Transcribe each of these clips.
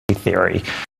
theory.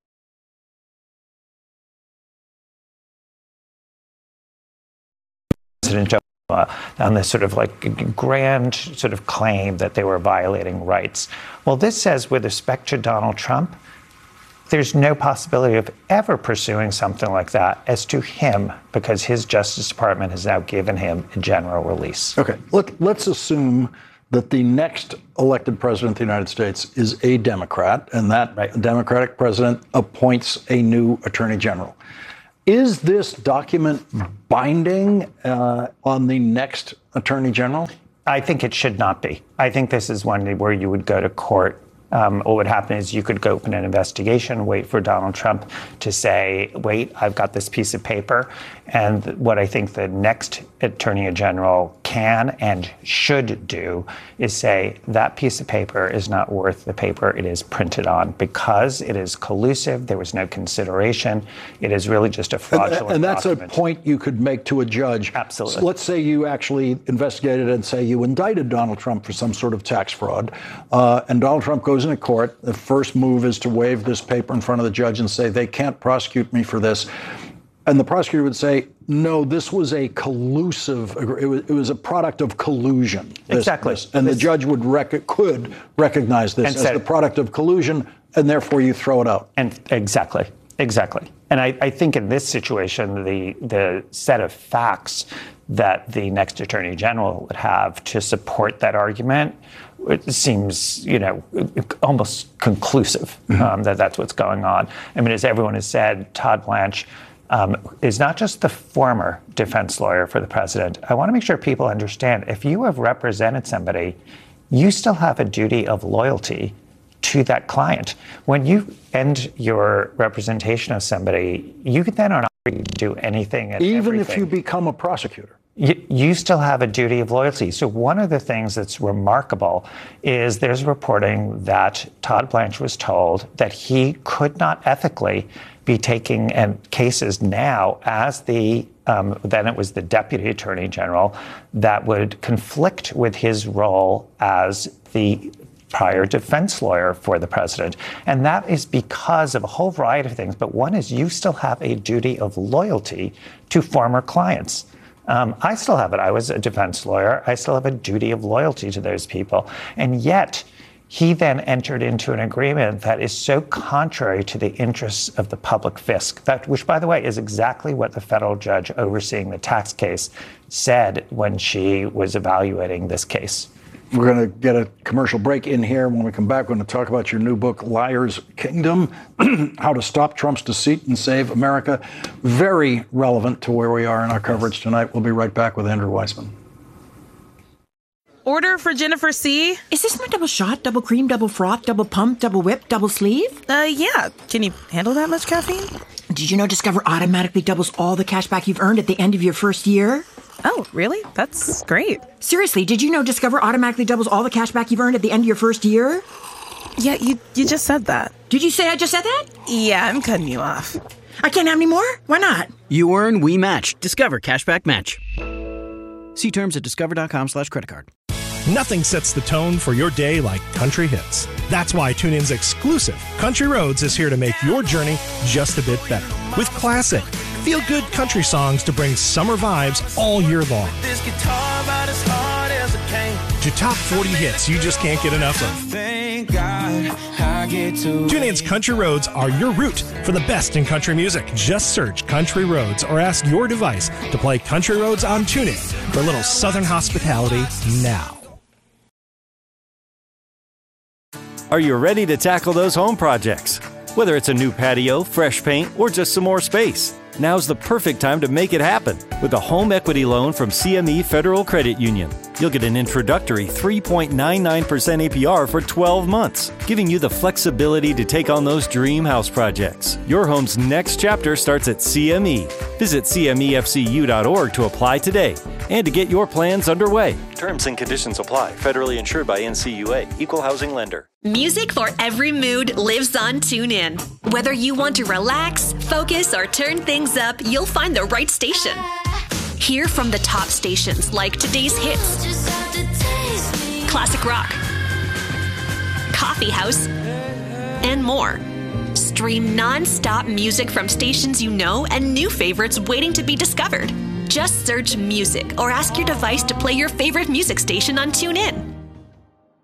President Obama on this sort of like grand sort of claim that they were violating rights. Well, this says with respect to Donald Trump, there's no possibility of ever pursuing something like that as to him because his Justice Department has now given him a general release. Okay, let's assume that the next elected president of the United States is a Democrat, and that Democratic president appoints a new attorney general. Is this document binding on the next attorney general? I think it should not be. I think this is one where you would go to court. What would happen is you could go open an investigation, wait for Donald Trump to say, wait, I've got this piece of paper. And what I think the next attorney general can and should do is say that piece of paper is not worth the paper it is printed on because it is collusive. There was no consideration. It is really just a fraudulent And that's document. a point you could make to a judge. Absolutely. So let's say you actually investigated and say you indicted Donald Trump for some sort of tax fraud, and Donald Trump goes into court. The first move is to wave this paper in front of the judge and say they can't prosecute me for this. And the prosecutor would say, no, this was a collusive, it was a product of collusion. Exactly. And the judge could recognize this as the product of collusion, and therefore you throw it out. And exactly. And I think in this situation, the set of facts that the next attorney general would have to support that argument, it seems, almost conclusive that that's what's going on. I mean, as everyone has said, Todd Blanche is not just the former defense lawyer for the president. I want to make sure people understand, if you have represented somebody, you still have a duty of loyalty to that client. When you end your representation of somebody, you can then not do anything and even everything. If you become a prosecutor. You still have a duty of loyalty. So one of the things that's remarkable is there's reporting that Todd Blanche was told that he could not ethically be taking cases now as then it was the deputy attorney general that would conflict with his role as the prior defense lawyer for the president. And that is because of a whole variety of things. But one is you still have a duty of loyalty to former clients. I still have it. I was a defense lawyer. I still have a duty of loyalty to those people. And yet, he then entered into an agreement that is so contrary to the interests of the public fisc, which, by the way, is exactly what the federal judge overseeing the tax case said when she was evaluating this case. We're going to get a commercial break in here. When we come back, we're going to talk about your new book, Liar's Kingdom, How to Stop Trump's Deceit and Save America. Very relevant to where we are in our coverage tonight. We'll be right back with Andrew Weissman. Order for Jennifer C. Is this my double shot, double cream, double froth, double pump, double whip, double sleeve? Yeah. Can you handle that much caffeine? Did you know Discover automatically doubles all the cash back you've earned at the end of your first year? Oh, really? That's great. Seriously, did you know Discover automatically doubles all the cash back you've earned at the end of your first year? Yeah, you just said that. Did you say I just said that? Yeah, I'm cutting you off. I can't have any more? Why not? You earn, we match. Discover Cashback Match. See terms at discover.com/creditcard. Nothing sets the tone for your day like country hits. That's why TuneIn's exclusive Country Roads is here to make your journey just a bit better. With classic, feel-good country songs to bring summer vibes all year long. This guitar about as hard as a cane. To top 40 hits you just can't get enough of. Thank God I get to. TuneIn's Country Roads are your route for the best in country music. Just search Country Roads or ask your device to play Country Roads on TuneIn for a little southern hospitality now. Are you ready to tackle those home projects? Whether it's a new patio, fresh paint, or just some more space, now's the perfect time to make it happen with a home equity loan from CME Federal Credit Union. You'll get an introductory 3.99% APR for 12 months, giving you the flexibility to take on those dream house projects. Your home's next chapter starts at CME. Visit CMEFCU.org to apply today and to get your plans underway. Terms and conditions apply. Federally insured by NCUA. Equal housing lender. Music for every mood lives on TuneIn. Whether you want to relax, focus, or turn things up, you'll find the right station. Hear from the top stations like Today's Hits, Classic Rock, Coffee House, and more. Stream non-stop music from stations you know and new favorites waiting to be discovered. Just search music or ask your device to play your favorite music station on TuneIn.